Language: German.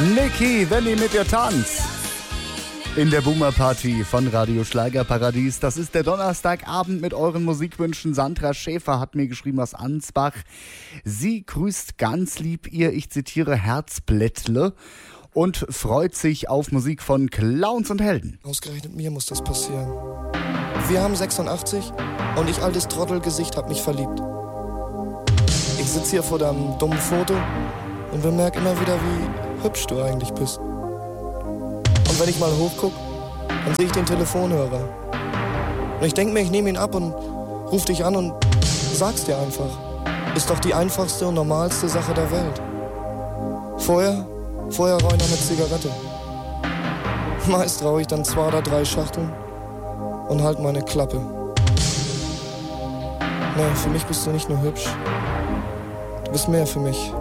Niki, wenn ihr mit ihr tanzt. In der Boomer-Party von Radio Schlagerparadies. Das ist der Donnerstagabend mit euren Musikwünschen. Sandra Schäfer hat mir geschrieben aus Ansbach. Sie grüßt ganz lieb ihr, ich zitiere, Herzblättle und freut sich auf Musik von Clowns und Helden. Ausgerechnet mir muss das passieren. Wir haben 86 und ich, altes Trottelgesicht, hab mich verliebt. Ich sitze hier vor deinem dummen Foto und bemerke immer wieder, wie hübsch du eigentlich bist. Und wenn ich mal hochguck, dann sehe ich den Telefonhörer. Und ich denke mir, ich nehme ihn ab und ruf dich an und sag's dir einfach. Ist doch die einfachste und normalste Sache der Welt. Feuerräuner mit Zigarette. Meist rauche ich dann 2 oder 3 Schachteln und halt meine Klappe. Nee, für mich bist du nicht nur hübsch. Du bist mehr für mich.